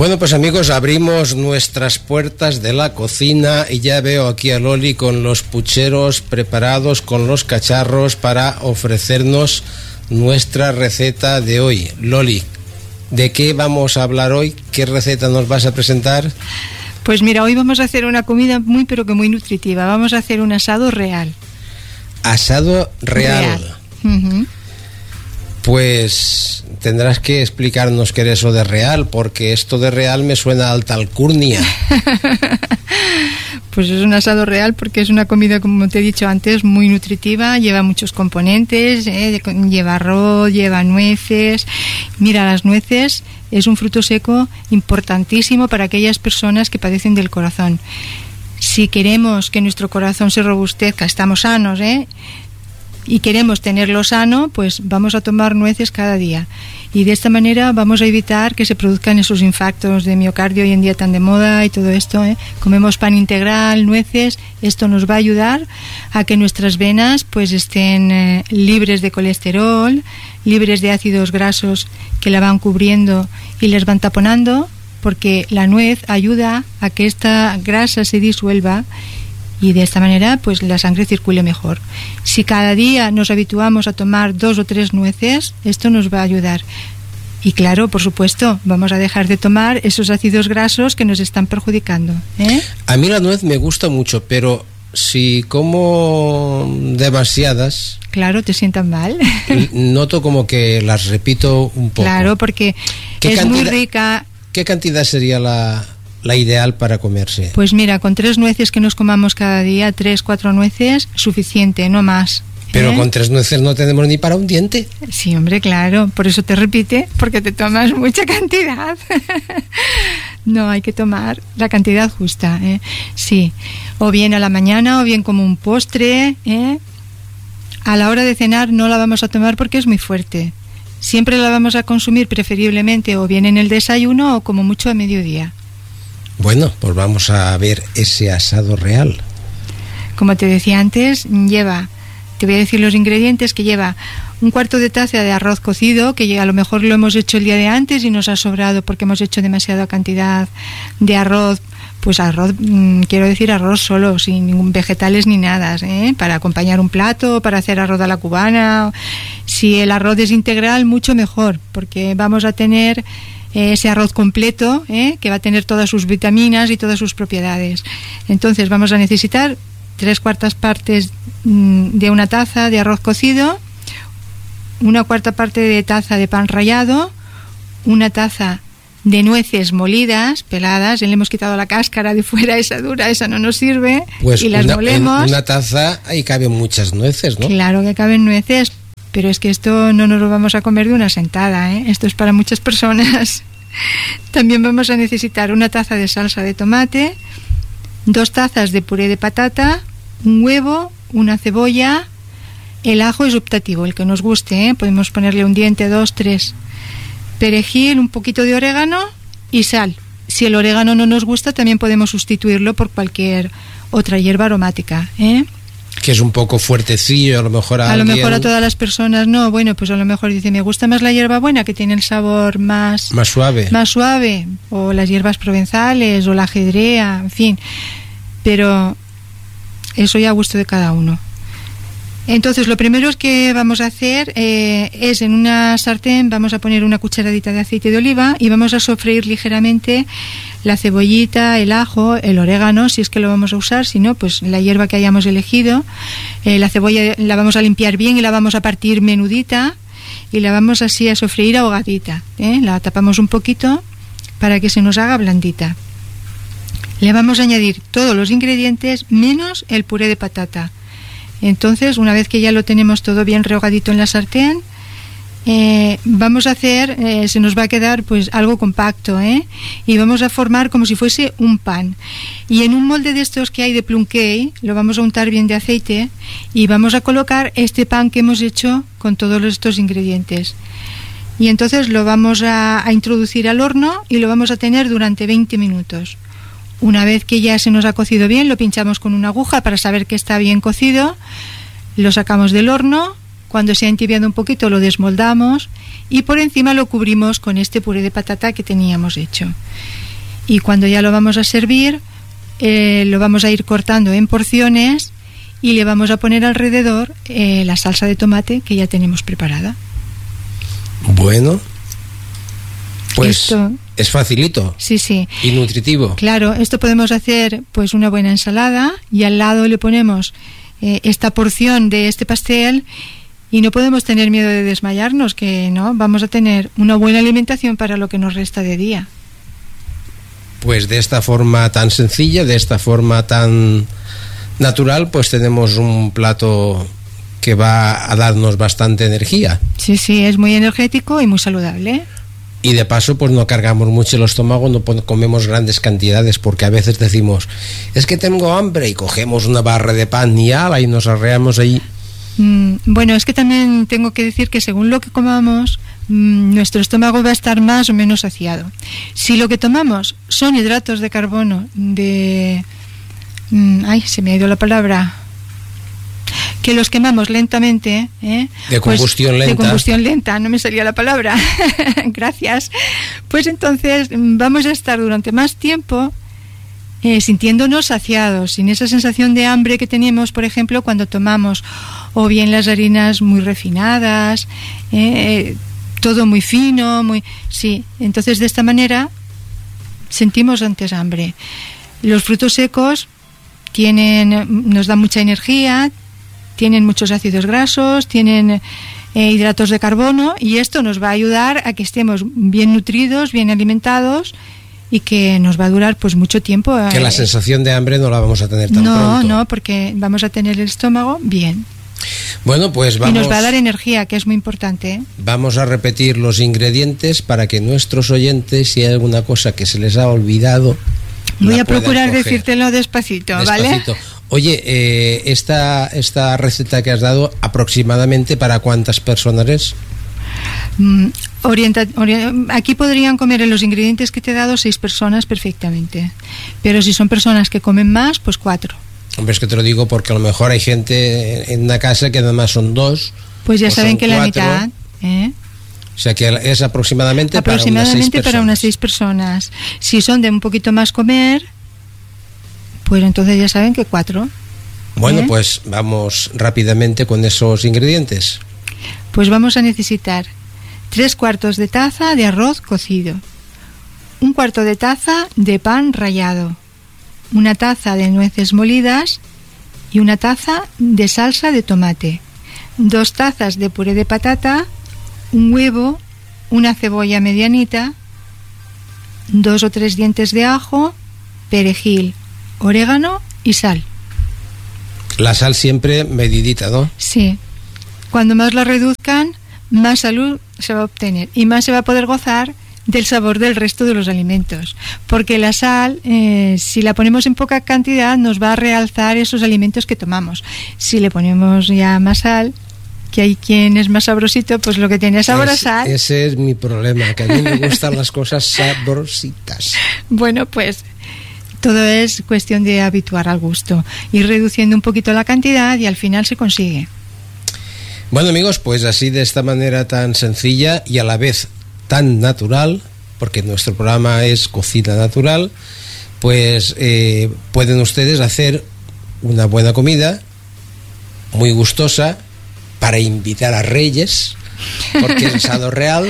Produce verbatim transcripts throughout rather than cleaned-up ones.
Bueno, pues amigos, abrimos nuestras puertas de la cocina y ya veo aquí a Loli con los pucheros preparados, con los cacharros para ofrecernos nuestra receta de hoy. Loli, ¿de qué vamos a hablar hoy? ¿Qué receta nos vas a presentar? Pues mira, hoy vamos a hacer una comida muy pero que muy nutritiva. Vamos a hacer un asado real. ¿Asado real? Real. Uh-huh. Pues tendrás que explicarnos qué es eso de real, porque esto de real me suena a alta alcurnia. Pues es un asado real porque es una comida, como te he dicho antes, muy nutritiva, lleva muchos componentes, ¿eh? Lleva arroz, lleva nueces. Mira, las nueces es un fruto seco importantísimo para aquellas personas que padecen del corazón. Si queremos que nuestro corazón se robustezca, estamos sanos, ¿eh? y queremos tenerlo sano, pues vamos a tomar nueces cada día. Y de esta manera vamos a evitar que se produzcan esos infartos de miocardio hoy en día tan de moda y todo esto, ¿eh? Comemos pan integral, nueces, esto nos va a ayudar a que nuestras venas pues estén eh, libres de colesterol, libres de ácidos grasos que la van cubriendo y les van taponando, porque la nuez ayuda a que esta grasa se disuelva y de esta manera pues la sangre circule mejor. Si cada día nos habituamos a tomar dos o tres nueces, esto nos va a ayudar. Y claro, por supuesto, vamos a dejar de tomar esos ácidos grasos que nos están perjudicando, ¿eh? A mí la nuez me gusta mucho, pero si como demasiadas... Claro, te sientan mal. Noto como que las repito un poco. Claro, porque es cantidad, muy rica. ¿Qué cantidad sería la... la ideal para comerse? Pues mira, con tres nueces que nos comamos cada día, tres, cuatro nueces, suficiente, no más. Pero ¿eh? Con tres nueces no tenemos ni para un diente. Sí, hombre, claro, por eso te repite, porque te tomas mucha cantidad. No, hay que tomar la cantidad justa, ¿eh? Sí, o bien a la mañana, o bien como un postre, ¿eh? A la hora de cenar no la vamos a tomar porque es muy fuerte. Siempre la vamos a consumir preferiblemente o bien en el desayuno o como mucho a mediodía. Bueno, pues vamos a ver ese asado real. Como te decía antes, lleva, te voy a decir los ingredientes, que lleva un cuarto de taza de arroz cocido, que a lo mejor lo hemos hecho el día de antes y nos ha sobrado porque hemos hecho demasiada cantidad de arroz. Pues arroz, mmm, quiero decir arroz solo, sin ningún vegetales ni nada, ¿eh? Para acompañar un plato, para hacer arroz a la cubana. Si el arroz es integral, mucho mejor, porque vamos a tener ese arroz completo, ¿eh? Que va a tener todas sus vitaminas y todas sus propiedades. Entonces vamos a necesitar tres cuartas partes mmm, de una taza de arroz cocido, una cuarta parte de taza de pan rallado, una taza de nueces molidas, peladas, le hemos quitado la cáscara de fuera, esa dura, esa no nos sirve, pues y las una, molemos. En una taza ahí caben muchas nueces, ¿no? Claro que caben nueces, pero es que esto no nos lo vamos a comer de una sentada, ¿eh? Esto es para muchas personas. También vamos a necesitar una taza de salsa de tomate, dos tazas de puré de patata, un huevo, una cebolla. El ajo es optativo, el que nos guste, ¿eh? Podemos ponerle un diente, dos, tres. Perejil, un poquito de orégano y sal. Si el orégano no nos gusta, también podemos sustituirlo por cualquier otra hierba aromática, ¿eh? Que es un poco fuertecillo, a lo mejor a A alguien... lo mejor a todas las personas no, bueno, pues a lo mejor dice, me gusta más la hierbabuena, que tiene el sabor más... Más suave. Más suave, o las hierbas provenzales, o la ajedrea, en fin. Pero eso ya a gusto de cada uno. Entonces, lo primero que vamos a hacer eh, es en una sartén vamos a poner una cucharadita de aceite de oliva y vamos a sofreír ligeramente la cebollita, el ajo, el orégano, si es que lo vamos a usar, si no, pues la hierba que hayamos elegido. Eh, la cebolla la vamos a limpiar bien y la vamos a partir menudita y la vamos así a sofreír ahogadita, ¿eh? La tapamos un poquito para que se nos haga blandita. Le vamos a añadir todos los ingredientes menos el puré de patata. Entonces, una vez que ya lo tenemos todo bien rehogadito en la sartén, eh, vamos a hacer, eh, se nos va a quedar pues algo compacto, ¿eh? Y vamos a formar como si fuese un pan. Y en un molde de estos que hay de plum cake, lo vamos a untar bien de aceite y vamos a colocar este pan que hemos hecho con todos estos ingredientes. Y entonces lo vamos a, a introducir al horno y lo vamos a tener durante veinte minutos. Una vez que ya se nos ha cocido bien, lo pinchamos con una aguja para saber que está bien cocido, lo sacamos del horno Cuando se ha entibiado un poquito lo desmoldamos y por encima lo cubrimos con este puré de patata que teníamos hecho. Y cuando ya lo vamos a servir, eh, lo vamos a ir cortando en porciones y le vamos a poner alrededor eh, la salsa de tomate que ya tenemos preparada. Bueno, pues esto, es facilito. Sí, sí. Y nutritivo. Claro, esto podemos hacer pues una buena ensalada y al lado le ponemos eh, esta porción de este pastel y no podemos tener miedo de desmayarnos, que no, vamos a tener una buena alimentación para lo que nos resta de día. Pues de esta forma tan sencilla, de esta forma tan natural, pues tenemos un plato que va a darnos bastante energía. Sí, sí, es muy energético y muy saludable. Y de paso, pues no cargamos mucho el estómago, no comemos grandes cantidades, porque a veces decimos, es que tengo hambre, y cogemos una barra de pan y ala y nos arreamos ahí. Mm, bueno, es que también tengo que decir que según lo que comamos, mm, nuestro estómago va a estar más o menos saciado. Si lo que tomamos son hidratos de carbono, de... Mm, ay, se me ha ido la palabra... que los quemamos lentamente, ¿eh? de combustión pues, lenta. De combustión lenta, no me salía la palabra. Gracias. Pues entonces vamos a estar durante más tiempo eh, sintiéndonos saciados, sin esa sensación de hambre que tenemos, por ejemplo, cuando tomamos o bien las harinas muy refinadas, eh, todo muy fino, muy sí. Entonces de esta manera sentimos antes hambre. Los frutos secos tienen, nos dan mucha energía, tienen muchos ácidos grasos, tienen eh, hidratos de carbono, y esto nos va a ayudar a que estemos bien nutridos, bien alimentados, y que nos va a durar pues mucho tiempo. Que la sensación de hambre no la vamos a tener tan no, pronto. No, no, porque vamos a tener el estómago bien. Bueno, pues vamos... Y nos va a dar energía, que es muy importante, ¿eh? Vamos a repetir los ingredientes para que nuestros oyentes, si hay alguna cosa que se les ha olvidado... Voy a procurar decírtelo despacito, despacito. ¿vale? Oye, eh, esta, esta receta que has dado, ¿aproximadamente para cuántas personas es? Mm, orienta, ori- aquí podrían comer en los ingredientes que te he dado seis personas perfectamente. Pero si son personas que comen más, pues cuatro. Hombre, es que te lo digo porque a lo mejor hay gente en una casa que nada más son dos. Pues ya saben que cuatro, la mitad... ¿eh? O sea que es aproximadamente, aproximadamente para unas seis personas. Para unas seis personas. Si son de un poquito más comer, pues entonces ya saben que cuatro. Bueno, ¿eh? Pues vamos rápidamente con esos ingredientes. Pues vamos a necesitar tres cuartos de taza de arroz cocido, un cuarto de taza de pan rallado, una taza de nueces molidas y una taza de salsa de tomate, dos tazas de puré de patata, un huevo, una cebolla medianita, dos o tres dientes de ajo, perejil, orégano y sal. La sal siempre medidita, ¿no? Sí. Cuando más la reduzcan, más salud se va a obtener y más se va a poder gozar del sabor del resto de los alimentos. Porque la sal, eh, si la ponemos en poca cantidad, nos va a realzar esos alimentos que tomamos. Si le ponemos ya más sal, que hay quien es más sabrosito, pues lo que tiene sabor a sal. Ese es mi problema, que a mí me gustan las cosas sabrositas. Bueno, pues todo es cuestión de habituar al gusto, ir reduciendo un poquito la cantidad y al final se consigue. Bueno, amigos, pues así, de esta manera tan sencilla y a la vez tan natural, porque nuestro programa es cocina natural, pues eh, pueden ustedes hacer una buena comida muy gustosa para invitar a Reyes, porque es asado real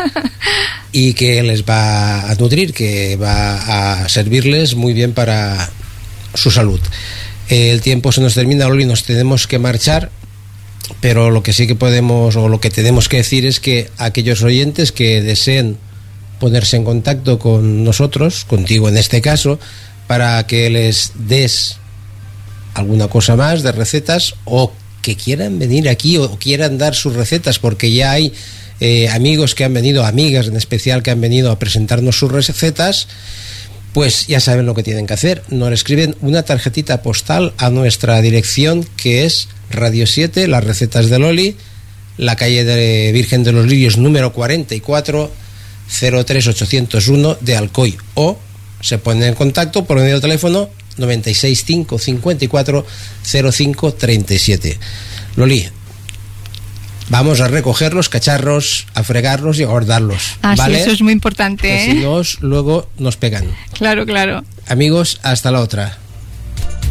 y que les va a nutrir, que va a servirles muy bien para su salud. Eh, el tiempo se nos termina, Loli, nos tenemos que marchar, pero lo que sí que podemos, o lo que tenemos que decir, es que aquellos oyentes que deseen ponerse en contacto con nosotros, contigo en este caso, para que les des alguna cosa más de recetas, o que quieran venir aquí o quieran dar sus recetas, porque ya hay eh, amigos que han venido, amigas en especial, que han venido a presentarnos sus recetas, pues ya saben lo que tienen que hacer. Nos escriben una tarjetita postal a nuestra dirección, que es Radio siete, Las Recetas de Loli, la calle de Virgen de los Lirios número cuarenta y cuatro, cero tres ochocientos uno de Alcoy, o se ponen en contacto por medio del teléfono noventa y seis cinco cincuenta y cuatro cero cinco treinta y siete. Loli, vamos a recoger los cacharros, a fregarlos y a guardarlos. Ah, ¿vale? sí, eso es muy importante. Que ¿eh? si no, luego nos pegan. Claro, claro. Amigos, hasta la otra.